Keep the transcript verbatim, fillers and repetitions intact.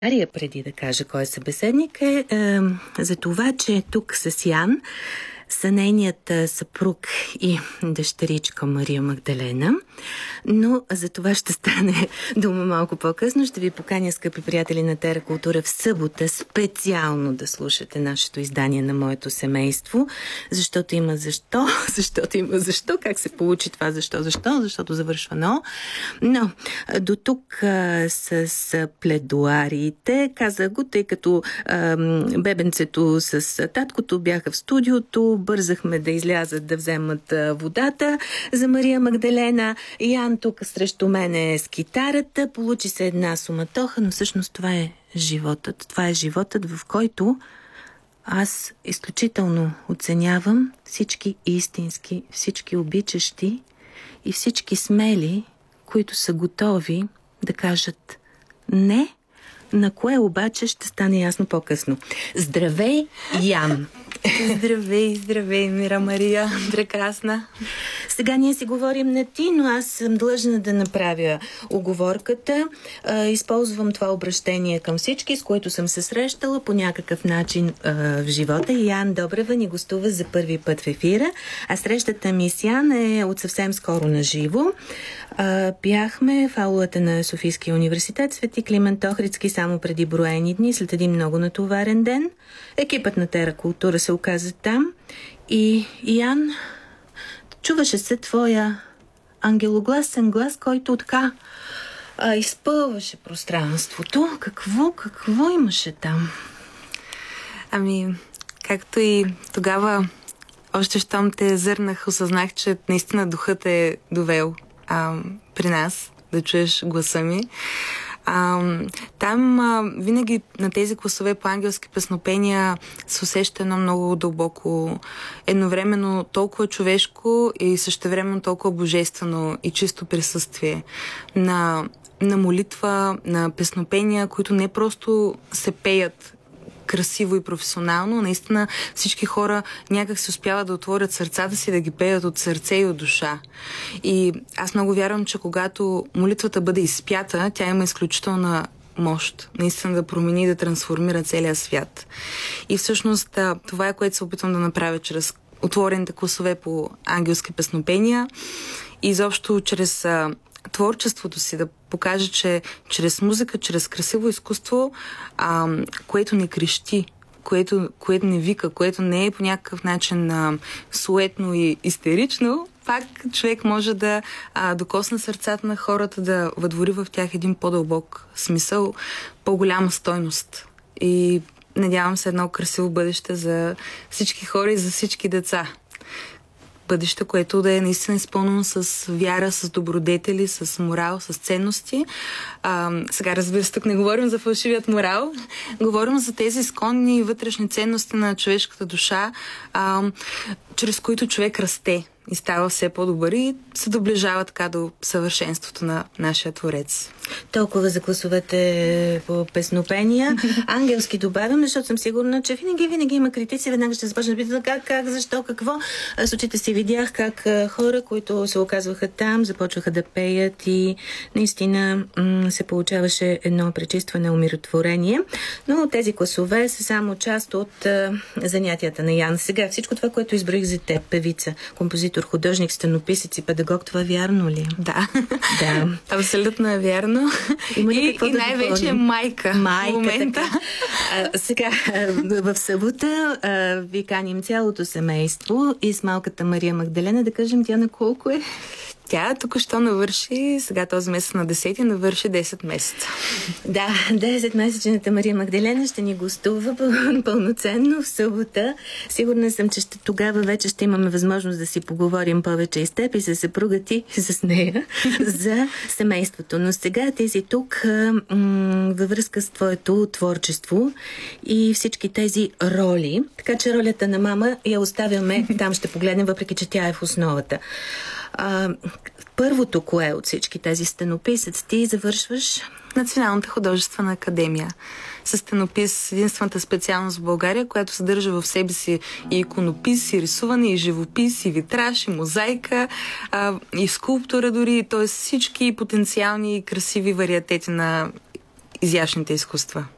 Ария, преди да кажа кой е събеседник, е, е за това, че тук с Ян са нейният съпруг и дъщеричка Мария Магдалена, но за това ще стане дума малко по-късно. Ще ви поканя, скъпи приятели на Тера Култура, в събота специално да слушате нашето издание на Моето семейство, защото има защо, защото има защо, как се получи това защо, защо, защото завършва но. Но до тук а, с пледуариите, казах го, тъй като а, бебенцето с таткото бяха в студиото, бързахме да излязат да вземат а, водата за Мария Магдалена. Ян тук срещу мене с китарата. Получи се една суматоха, но всъщност това е животът. Това е животът, в който аз изключително оценявам всички истински, всички обичащи и всички смели, които са готови да кажат не, на кое обаче ще стане ясно по-късно. Здравей, Ян! Здравей, здравей, Мира Мария, прекрасна. Сега ние си говорим на ти, но аз съм длъжна да направя уговорката. Използвам това обращение към всички, с които съм се срещала по някакъв начин в живота. Ян Добрева ни гостува за първи път в ефира, а срещата ми с Ян е от съвсем скоро на живо. Бяхме в аулата на Софийския университет Свети Климент Охридски само преди броени дни, след един много натоварен ден. Екипът на Тера Култура се оказа там и Ян, чуваше се твоя ангелогласен глас, който така а, изпълваше пространството. Какво, какво имаше там? Ами, както и тогава, още щом те зърнах, осъзнах, че наистина духът е довел а, при нас, да чуеш гласа ми. А, там а, винаги на тези класове по ангелски песнопения се усеща едно много дълбоко, едновременно толкова човешко и същевременно толкова божествено и чисто присъствие на, на молитва, на песнопения, които не просто се пеят красиво и професионално, наистина всички хора някак се успяват да отворят сърцата си, да ги пеят от сърце и от душа. И аз много вярвам, че когато молитвата бъде изпята, тя има изключителна мощ, наистина да промени и да трансформира целия свят. И всъщност това е, което се опитвам да направя чрез отворените класове по ангелски песнопения и изобщо чрез творчеството си, да покаже, че чрез музика, чрез красиво изкуство, а, което не крещи, което, което не вика, което не е по някакъв начин а, суетно и истерично, пак човек може да а, докосне сърцата на хората, да въдвори в тях един по-дълбок смисъл, по-голяма стойност. И надявам се едно красиво бъдеще за всички хора и за всички деца. Бъдеще, което да е наистина изпълнено с вяра, с добродетели, с морал, с ценности. А, сега, разбира се, тук не говорим за фалшивият морал, говорим за тези изконни и вътрешни ценности на човешката душа, а, чрез които човек расте и става все по-добър и се доближава така до съвършенството на нашия Творец. Толкова за класовете по песнопения. Ангелски добавям, защото съм сигурна, че винаги, винаги има критици. Веднага ще започнат да питат как, как, защо, какво. С очите си видях как хора, които се оказваха там, започваха да пеят и наистина м- се получаваше едно пречистване, умиротворение. Но тези класове са само част от а, занятията на Ян. Сега всичко това, което изброих за теб, певица, композитор, художник, стенописец и педагог, това вярно ли? Да. Да. Абсолютно е вярно. Има и да и най-вече е майка. Майка, в момента. А, сега, в събота а, ви каним цялото семейство и с малката Мария Магдалена. Да кажем, тя на колко е? Тя току-що навърши, сега този месец на десети, навърши десет месеца. Да, десетмесечната Мария Магдалена ще ни гостува пълноценно в събота. Сигурна съм, че ще, тогава вече ще имаме възможност да си поговорим повече и с теб и с съпруга ти, с нея, за семейството. Но сега ти си тук м- във връзка с твоето творчество и всички тези роли. Така че ролята на мама я оставяме, там ще погледнем, въпреки че тя е в основата. А, първото кое от всички тези стенописец ти завършваш? Националната художествена академия. С стенопис, единствената специалност в България, която съдържа в себе си и иконопис, и рисуване, и живопис, и витраж, и мозайка, а, и скулптура дори, т.е. всички потенциални и красиви вариатети на изящните изкуства.